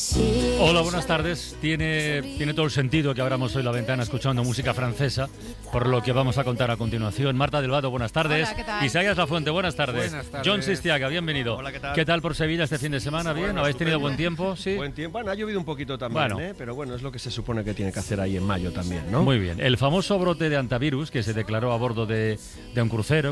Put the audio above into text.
Hola, buenas tardes. Tiene todo el sentido que abramos hoy la ventana escuchando música francesa, por lo que vamos a contar a continuación. Marta del Vado, buenas tardes. Hola, ¿qué tal? Isaías Lafuente, buenas tardes. Buenas tardes. John Sistiaga, bienvenido. Hola, ¿qué tal? ¿Qué tal por Sevilla este fin de semana? ¿Bien? Bueno, ¿Habéis tenido estupendo. buen tiempo? Sí. Buen tiempo. Bueno, ha llovido un poquito también, Bueno. pero bueno, es lo que se supone que tiene que hacer ahí en mayo también, ¿no? Muy bien. El famoso brote de antivirus que se declaró a bordo de un crucero